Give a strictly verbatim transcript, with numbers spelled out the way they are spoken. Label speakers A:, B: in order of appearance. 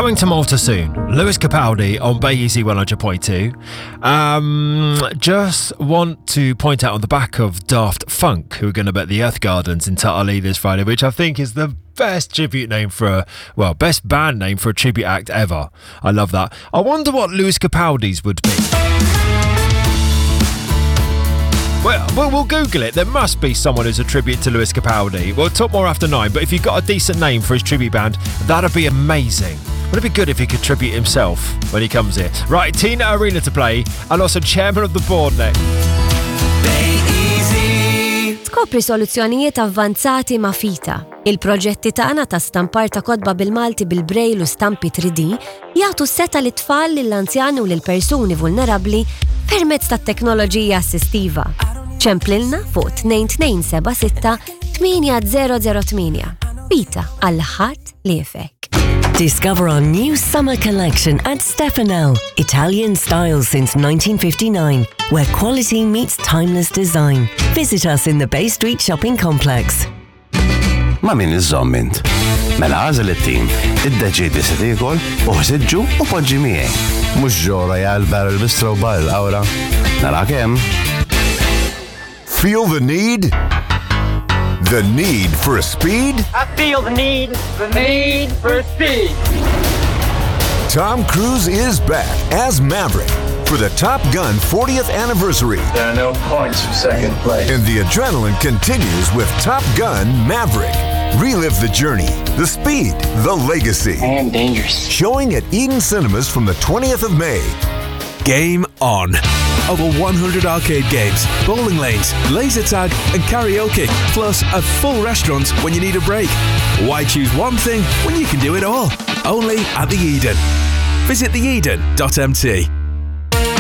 A: coming to Malta soon. Lewis Capaldi on Bay Easy one hundred point two. Um, just want to point out on the back of Daft Funk, who are going to be at the Earth Gardens in Tuttley this Friday, which I think is the best tribute name for a, well, best band name for a tribute act ever. I love that. I wonder what Lewis Capaldi's would be. Well, well, we'll Google it. There must be someone who's a tribute to Lewis Capaldi. We'll talk more after nine, but if you've got a decent name for his tribute band, that'd be amazing. Would it be good if he could tribute himself when he comes here? Right, Tina Arena to play, and also chairman of the board next.
B: Skopri soluzzjonijiet avvanzati ma' Fita. Il-proġetti tagħna ta' stampar ta' kodba bil-Malti bil-brejl u stampi three D jagħtu seta' lit-tfal, lill-anzjani u lill-persuni vulnerabbli permezz tat-teknoloġija assistiva. ċemplilna fuq two two seven six eight zero zero eight. Fita għal ħadd li jfek.
C: Discover our new summer collection at Stefanel, Italian style since nineteen fifty-nine, where quality meets timeless design. Visit us in the Bay Street Shopping Complex.
D: Ma' min iż-żommint. Mela għażel it-tim, iddeċiedi se tiekol, uħsiġġu u poġġi miegħi. Mhux ġora jgħal barrel bistro ball awra. Nara kemm.
E: Feel the need? The need for speed?
F: I feel the need, the need for speed.
E: Tom Cruise is back as Maverick for the Top Gun fortieth anniversary.
G: There are no points for second place.
E: And the adrenaline continues with Top Gun Maverick. Relive the journey, the speed, the legacy.
F: I am dangerous.
E: Showing at Eden Cinemas from the twentieth of May.
H: Game on. Over one hundred arcade games, bowling lanes, laser tag and karaoke, plus a full restaurant when you need a break. Why choose one thing when you can do it all? Only at the Eden. Visit the eden dot m t.